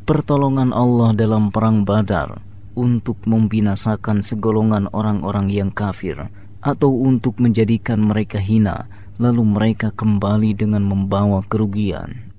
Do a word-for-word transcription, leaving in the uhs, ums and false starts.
pertolongan Allah dalam perang Badar untuk membinasakan segolongan orang-orang yang kafir, atau untuk menjadikan mereka hina, lalu mereka kembali dengan membawa kerugian.